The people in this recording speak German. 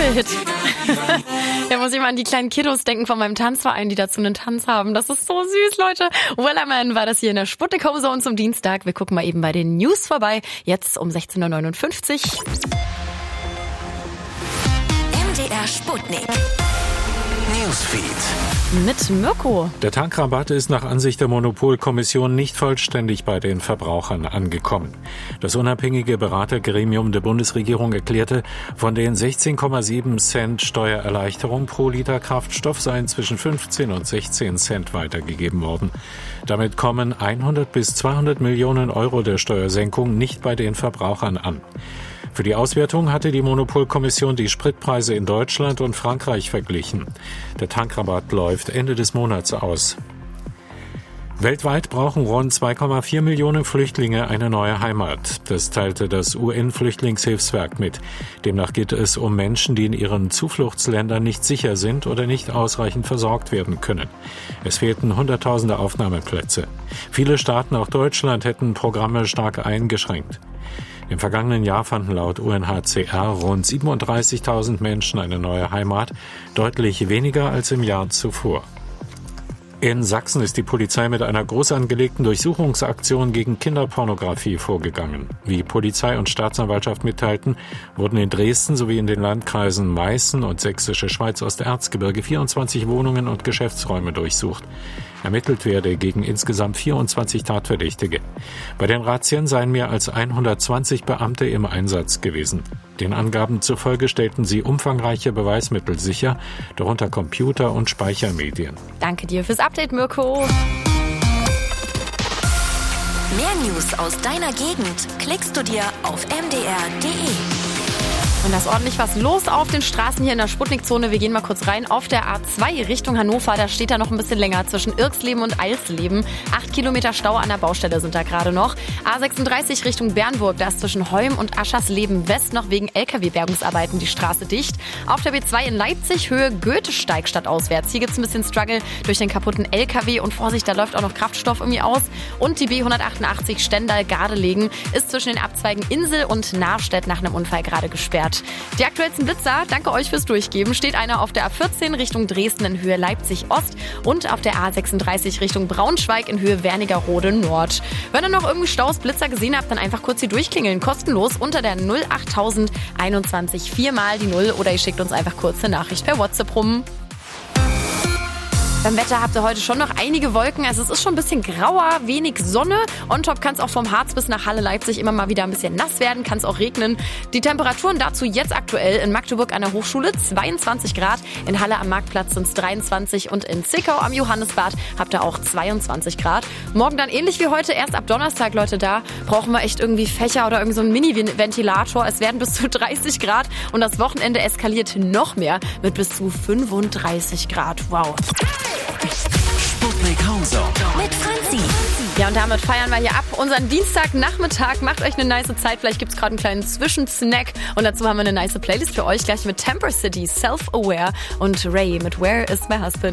Dschungelhit. Da muss ich mal an die kleinen Kiddos denken von meinem Tanzverein, die dazu einen Tanz haben. Das ist so süß, Leute. Wellerman war das hier in der Sputnik Homezone zum Dienstag. Wir gucken mal eben bei den News vorbei. Jetzt um 16.59 Uhr. MDR Sputnik. Newsfeed. Mit Mirko. Der Tankrabatt ist nach Ansicht der Monopolkommission nicht vollständig bei den Verbrauchern angekommen. Das unabhängige Beratergremium der Bundesregierung erklärte, von den 16,7 Cent Steuererleichterung pro Liter Kraftstoff seien zwischen 15 und 16 Cent weitergegeben worden. Damit kommen 100 bis 200 Millionen Euro der Steuersenkung nicht bei den Verbrauchern an. Für die Auswertung hatte die Monopolkommission die Spritpreise in Deutschland und Frankreich verglichen. Der Tankrabatt läuft Ende des Monats aus. Weltweit brauchen rund 2,4 Millionen Flüchtlinge eine neue Heimat. Das teilte das UN-Flüchtlingshilfswerk mit. Demnach geht es um Menschen, die in ihren Zufluchtsländern nicht sicher sind oder nicht ausreichend versorgt werden können. Es fehlten Hunderttausende Aufnahmeplätze. Viele Staaten, auch Deutschland, hätten Programme stark eingeschränkt. Im vergangenen Jahr fanden laut UNHCR rund 37.000 Menschen eine neue Heimat, deutlich weniger als im Jahr zuvor. In Sachsen ist die Polizei mit einer groß angelegten Durchsuchungsaktion gegen Kinderpornografie vorgegangen. Wie Polizei und Staatsanwaltschaft mitteilten, wurden in Dresden sowie in den Landkreisen Meißen und Sächsische Schweiz-Osterzgebirge 24 Wohnungen und Geschäftsräume durchsucht. Ermittelt werde gegen insgesamt 24 Tatverdächtige. Bei den Razzien seien mehr als 120 Beamte im Einsatz gewesen. Den Angaben zufolge stellten sie umfangreiche Beweismittel sicher, darunter Computer- und Speichermedien. Danke dir fürs Update, Mirko. Mehr News aus deiner Gegend klickst du dir auf mdr.de. Und da ist ordentlich was los auf den Straßen hier in der Sputnik-Zone. Wir gehen mal kurz rein auf der A2 Richtung Hannover. Da steht da noch ein bisschen länger zwischen Irksleben und Eilsleben. 8 Kilometer Stau an der Baustelle sind da gerade noch. A36 Richtung Bernburg. Da ist zwischen Heum und Aschersleben West noch wegen LKW-Bergungsarbeiten die Straße dicht. Auf der B2 in Leipzig Höhe Goethesteig stadtauswärts. Hier gibt es ein bisschen Struggle durch den kaputten LKW. Und Vorsicht, da läuft auch noch Kraftstoff irgendwie aus. Und die B188 Stendal-Gardelegen ist zwischen den Abzweigen Insel und Nahrstedt nach einem Unfall gerade gesperrt. Die aktuellsten Blitzer, danke euch fürs Durchgeben, steht einer auf der A14 Richtung Dresden in Höhe Leipzig-Ost und auf der A36 Richtung Braunschweig in Höhe Wernigerode Nord. Wenn ihr noch irgendwie Staus, Blitzer gesehen habt, dann einfach kurz hier durchklingeln. Kostenlos unter der 08021 4 die 0 oder ihr schickt uns einfach kurz eine Nachricht per WhatsApp rum. Beim Wetter habt ihr heute schon noch einige Wolken. Also es ist schon ein bisschen grauer, wenig Sonne. On top kann es auch vom Harz bis nach Halle Leipzig immer mal wieder ein bisschen nass werden, kann es auch regnen. Die Temperaturen dazu jetzt aktuell in Magdeburg an der Hochschule 22 Grad, in Halle am Marktplatz sind es 23 und in Zickau am Johannesbad habt ihr auch 22 Grad. Morgen dann ähnlich wie heute, erst ab Donnerstag, Leute, da brauchen wir echt irgendwie Fächer oder irgendwie so einen Mini-Ventilator. Es werden bis zu 30 Grad und das Wochenende eskaliert noch mehr mit bis zu 35 Grad. Wow. Sputnik Homezone Mit Franzi. Ja, und damit feiern wir hier ab unseren Dienstagnachmittag. Macht euch eine nice Zeit. Vielleicht gibt's gerade einen kleinen Zwischensnack. Und dazu haben wir eine nice Playlist für euch. Gleich mit Temper City, Self-Aware und Ray mit Where is my Husband.